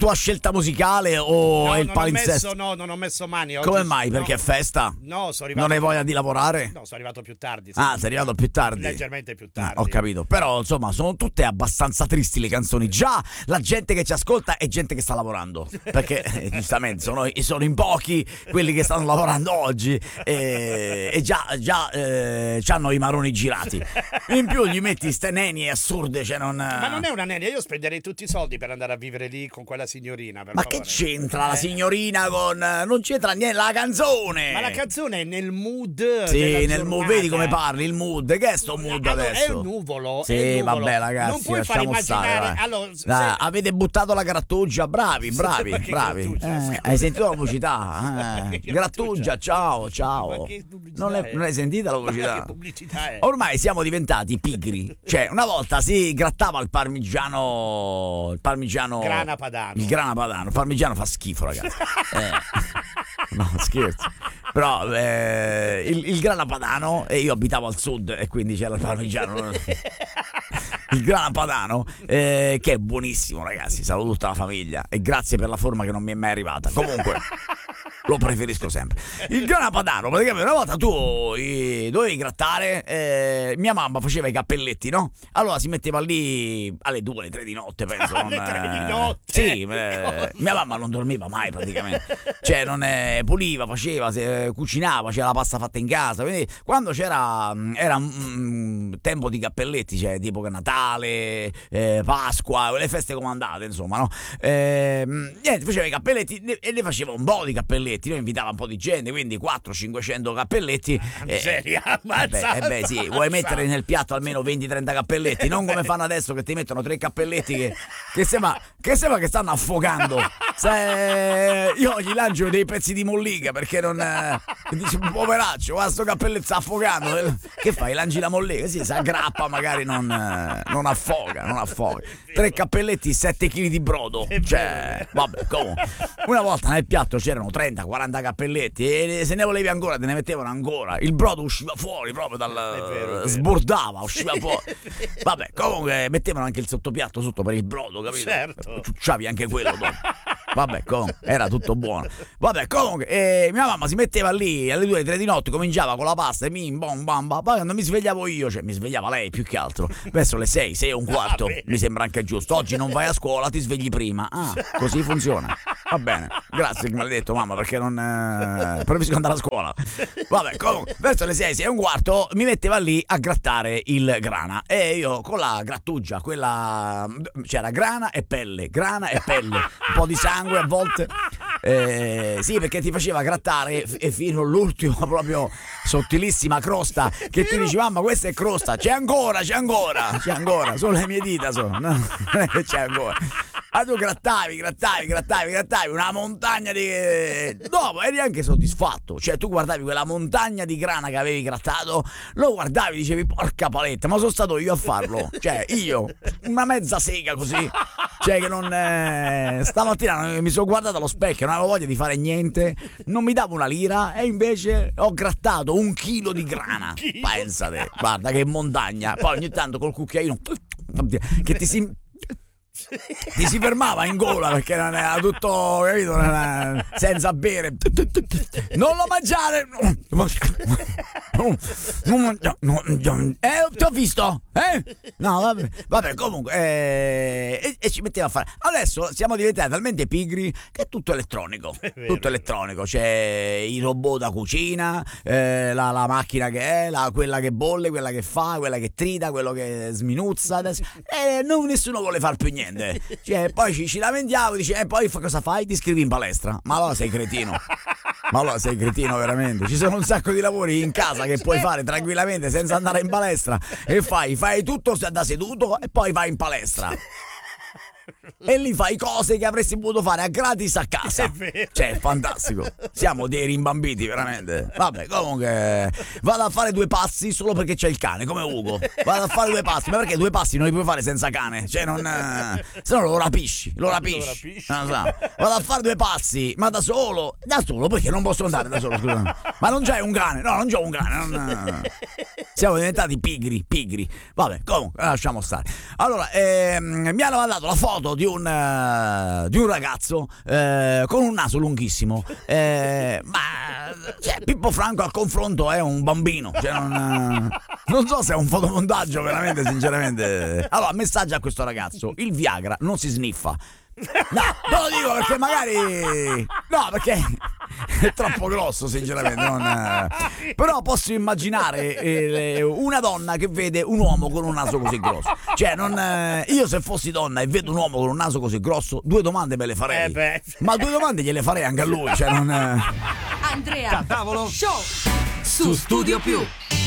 tua scelta musicale o No, è il non ho palinsesto? messo, no, non ho messo mani oggi. Come mai? No. Perché è festa? No, sono arrivato. Non hai voglia di lavorare? No, sono arrivato più tardi. Ah, sei arrivato più tardi. Leggermente più tardi. Ho capito, però insomma sono tutte abbastanza tristi le canzoni. Già la gente che ci ascolta è gente che sta lavorando, perché giustamente sono in pochi quelli che stanno lavorando oggi e già c'hanno i maroni girati. In più gli metti ste neni assurde, cioè non... Ma non è una nenia, io spenderei tutti i soldi per andare a vivere lì con quella signorina. Per Ma favore. che c'entra la signorina con... Non c'entra niente la canzone! Ma la canzone è nel mood. Sì, della nel mood, giornata. vedi come parli, il mood. Che è sto mood Allora, adesso? è un nuvolo. Sì, è un nuvolo. vabbè ragazzi, non puoi far lasciamo stare, immaginare. vai. Allora, Dai, avete buttato la grattugia, bravi. Ma che grattugia? Hai sentito la pubblicità? Ma che Grattugia, ciao. Ma che pubblicità Non è? hai sentita la Ma pubblicità? che pubblicità è? Ormai siamo diventati pigri. Cioè, una volta si grattava il parmigiano. Grana padano. Il grana padano. Il parmigiano fa schifo, ragazzi. No, scherzo. Però il grana padano, e io abitavo al sud e quindi c'era il parmigiano. Il grana padano, che è buonissimo, ragazzi. Saluto tutta la famiglia e grazie per la forma che non mi è mai arrivata. Comunque lo preferisco sempre. Il grana padano, praticamente una volta tu dovevi grattare, mia mamma faceva i cappelletti, no? Allora si metteva lì alle 2, alle 3 di notte, penso. Alle 3 di notte? Sì, mia mamma non dormiva mai praticamente. Cioè non puliva, faceva, cucinava, c'era la pasta fatta in casa. Quindi quando era tempo di cappelletti, cioè tipo che Natale, Pasqua, le feste comandate, insomma, no? Niente, faceva i cappelletti e ne faceva un po' di cappelletti. Noi invitava un po' di gente, quindi 400-500 cappelletti. Miseria, ammazza. Sì, vuoi mettere nel piatto almeno 20-30 cappelletti, non come fanno adesso che ti mettono 3 cappelletti che sembra che stanno affogando. Io gli lancio dei pezzi di mollica perché non dici poveraccio, guarda sto cappelletto sta affogando. Che fai? Lanci la mollica? Sì, si aggrappa, magari non affoga. 3 cappelletti, 7 kg di brodo. Cioè, vabbè, comunque. Una volta nel piatto c'erano 30-40 cappelletti e se ne volevi ancora te ne mettevano ancora. Il brodo usciva fuori proprio vero. sbordava, usciva fuori. Vabbè, comunque mettevano anche il sottopiatto sotto per il brodo, capito? Certo. Ciucciavi anche quello dopo. Vabbè, comunque, era tutto buono. Vabbè, comunque, mia mamma si metteva lì alle 2-3 di notte, cominciava con la pasta e poi quando mi svegliavo io, cioè mi svegliava lei più che altro, verso le 6:15, mi sembra anche giusto. Oggi non vai a scuola, ti svegli prima. Ah, così funziona. Va bene, grazie che me l'hai detto mamma, perché non preferisco andare a scuola. Vabbè, comunque, verso le 6:15 mi metteva lì a grattare il grana e io con la grattugia, quella c'era grana e pelle, un po' di sangue a volte. Sì, perché ti faceva grattare e fino all'ultimo proprio sottilissima crosta che tu dici mamma questa è crosta, c'è ancora solo le mie dita sono, no? Non è che c'è ancora. Ah, tu grattavi una montagna di... Dopo eri anche soddisfatto. Cioè tu guardavi quella montagna di grana che avevi grattato, lo guardavi e dicevi porca paletta, ma sono stato io a farlo. Cioè io, una mezza sega così. Cioè che non... Stamattina mi sono guardato allo specchio, non avevo voglia di fare niente, non mi davo una lira e invece ho grattato 1 chilo di grana. Pensate, guarda che montagna. Poi ogni tanto col cucchiaino che ti si fermava in gola perché non era tutto, capito? Senza bere. Non lo mangiare. Ti ho visto? No, vabbè comunque e ci metteva a fare. Adesso siamo diventati talmente pigri che è tutto elettronico. Tutto elettronico. C'è i robot da cucina, la macchina che è, quella che bolle, quella che fa, quella che trita, quello che sminuzza. Adesso, nessuno vuole far più niente. Cioè, poi ci lamentiamo, dice, e poi cosa fai? Ti iscrivi in palestra. Ma allora sei cretino. Veramente. Ci sono un sacco di lavori in casa che puoi fare tranquillamente senza andare in palestra e fai tutto da seduto e poi vai in palestra. E lì fai cose che avresti potuto fare a gratis a casa. È vero. Cioè, fantastico. Siamo dei rimbambiti, veramente. Vabbè, comunque vado a fare 2 passi solo perché c'è il cane, come Ugo. Vado a fare 2 passi, ma perché 2 passi non li puoi fare senza cane? Cioè, non... se no lo rapisci. Non so. Vado a fare 2 passi, ma da solo perché non posso andare da solo, scusa. Ma non c'hai un cane? No, non c'ho un cane. Siamo diventati pigri. Vabbè, comunque, lasciamo stare. Allora, mi hanno mandato la foto di un ragazzo con un naso lunghissimo. Pippo Franco al confronto è un bambino. Cioè non so se è un fotomontaggio, veramente, sinceramente. Allora, messaggio a questo ragazzo: il Viagra non si sniffa. No, non lo dico perché magari... No, perché è troppo grosso, sinceramente. Però posso immaginare una donna che vede un uomo con un naso così grosso. Cioè, io se fossi donna e vedo un uomo con un naso così grosso, 2 domande me le farei. Ma 2 domande gliele farei anche a lui. Cioè, Andrea, tavolo show su Studio Più.